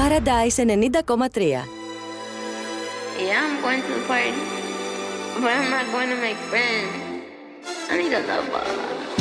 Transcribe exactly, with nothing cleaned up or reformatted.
Paradise ενενήντα κόμμα τρία. Yeah, I'm going to the party, but I'm not going to make friends. I need a lover.